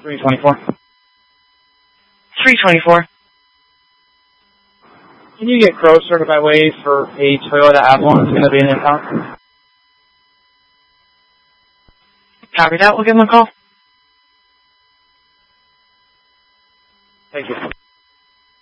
324. 324. Can you get Crow certified ways for a Toyota Avalon that's going to be in impound? Copy that. We'll give them a call.